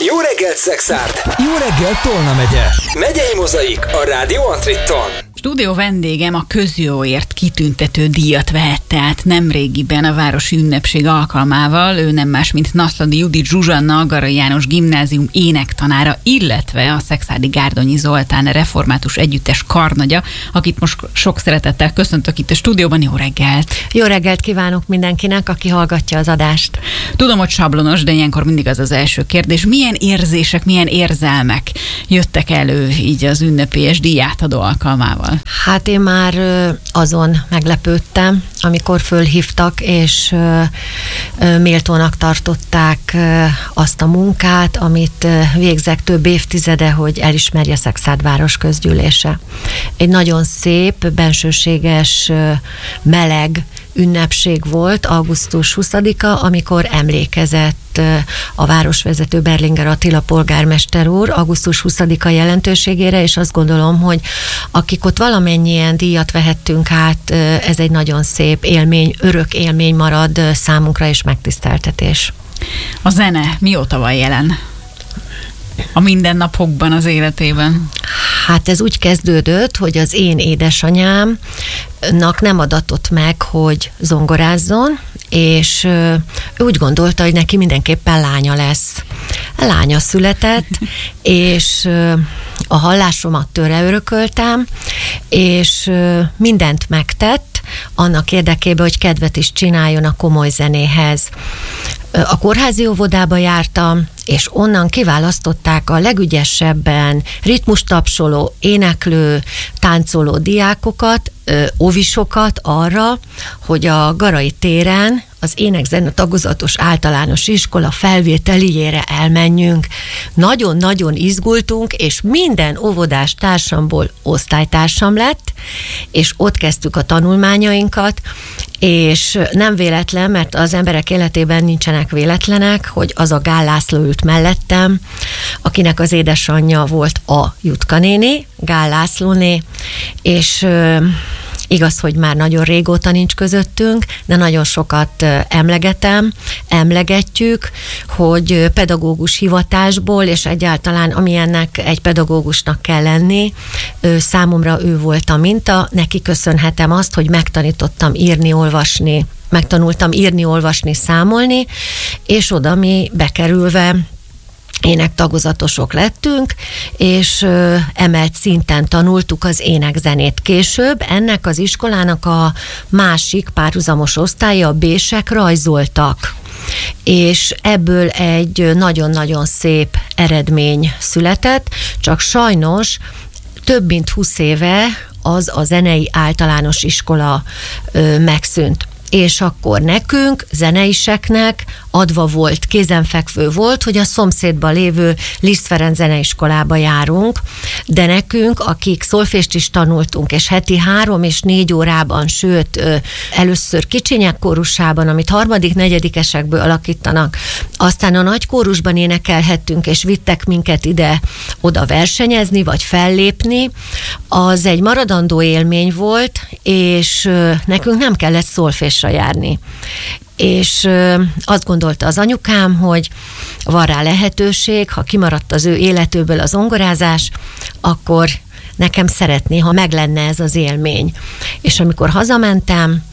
Jó reggelt, Szexárd! Jó reggelt, Tolna megye! Megyei Mozaik a Rádió Antritton. Stúdió vendégem a közjóért kitüntető díjat vehette át nemrégiben a városi ünnepség alkalmával. Ő nem más, mint Naszladi Judit Zsuzsanna, a Garai János Gimnázium énektanára, illetve a Szekszárdi Gárdonyi Zoltán református együttes karnagya, akit most sok szeretettel köszöntök itt a stúdióban. Jó reggelt! Jó reggelt kívánok mindenkinek, aki hallgatja az adást. Tudom, hogy sablonos, de ilyenkor mindig az első kérdés. Milyen érzések, milyen érzelmek jöttek elő így az ünnepélyes díjátadó alkalmával? Hát én már azon meglepődtem, amikor fölhívtak, és méltónak tartották azt a munkát, amit végzek több évtizede, hogy elismerje Szekszárd város közgyűlése. Egy nagyon szép, bensőséges, meleg ünnepség volt, augusztus 20-a, amikor emlékezett a városvezető Berlinger Attila polgármester úr augusztus 20-a jelentőségére, és azt gondolom, hogy akik ott valamennyien díjat vehettünk át, ez egy nagyon szép élmény, örök élmény marad számunkra, és megtiszteltetés. A zene mióta van jelen a mindennapokban, az életében? Hát ez úgy kezdődött, hogy az én édesanyámnak nem adatott meg, hogy zongorázzon, és ő úgy gondolta, hogy neki mindenképpen lánya lesz. Lánya született, és a hallásomat tőle örököltem, és mindent megtett annak érdekében, hogy kedvet is csináljon a komoly zenéhez. A kórházi óvodába jártam, és onnan kiválasztották a legügyesebben ritmustapsoló, éneklő, táncoló diákokat, óvisokat arra, hogy a Garai téren az ének-zene tagozatos általános iskola felvételiére elmenjünk. Nagyon-nagyon izgultunk, és minden óvodás társamból osztálytársam lett, és ott kezdtük a tanulmányainkat, és nem véletlen, mert az emberek életében nincsenek véletlenek, hogy az a Gál László ült mellettem, akinek az édesanyja volt a Jutka néni, Gál Lászlóné, és igaz, hogy már nagyon régóta nincs közöttünk, de nagyon sokat emlegetjük, hogy pedagógus hivatásból, és egyáltalán amilyennek egy pedagógusnak kell lenni, számomra ő volt a minta, neki köszönhetem azt, hogy megtanultam írni, olvasni, számolni, és oda mi bekerülve énektagozatosok lettünk, és emelt szinten tanultuk az énekzenét. Később ennek az iskolának a másik párhuzamos osztálya, a B-sek rajzoltak, és ebből egy nagyon-nagyon szép eredmény született, csak sajnos több mint 20 éve az a zenei általános iskola megszűnt. És akkor nekünk, zeneiseknek adva volt, kézenfekvő volt, hogy a szomszédban lévő Liszt Ferenc zeneiskolába járunk, de nekünk, akik szolfést is tanultunk, és heti 3 és 4 órában, sőt, először kicsinyek kórusában, amit harmadik-negyedikesekből alakítanak, aztán a nagy kórusban énekelhettünk, és vittek minket ide-oda versenyezni, vagy fellépni, az egy maradandó élmény volt, és nekünk nem kellett szolfésra járni. És azt gondolta az anyukám, hogy van rá lehetőség, ha kimaradt az ő életéből a zongorázás, akkor nekem szeretné, ha meg lenne ez az élmény. És amikor hazamentem,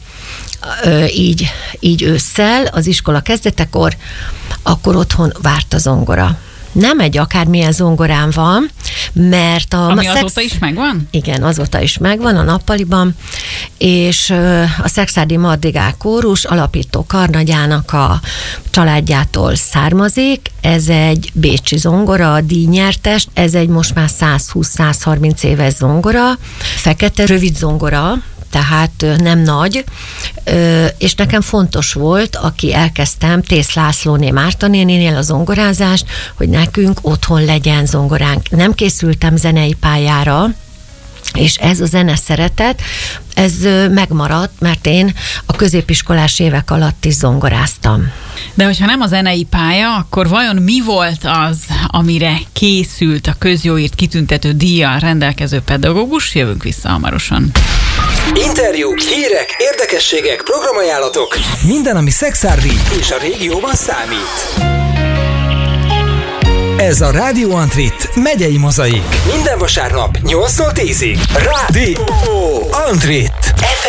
így ősszel, az iskola kezdetekor, akkor otthon várt a zongora. Nem egy akármilyen zongorám van, mert Ami azóta is megvan? Igen, azóta is megvan a nappaliban, és a Szekszárdi Madrigál kórus alapító karnagyának a családjától származik. Ez egy bécsi zongora, a díjnyertes, ez egy most már 120-130 éves zongora, fekete rövid zongora, tehát nem nagy, és nekem fontos volt, aki elkezdtem Tész Lászlóné Márta néninél a zongorázást, hogy nekünk otthon legyen zongoránk. Nem készültem zenei pályára, és ez a zene szeretet, ez megmaradt, mert én a középiskolás évek alatt is zongoráztam. De hogyha nem a zenei pálya, akkor vajon mi volt az, amire készült a közjóért kitüntető díjjal rendelkező pedagógus? Jövünk vissza hamarosan. Interjúk, hírek, érdekességek, programajánlatok. Minden, ami szekszárdi és a régióban számít. Ez a Rádió Antrit megyei mozaik. Minden vasárnap 8-tól 10-ig. Rádió Antrit.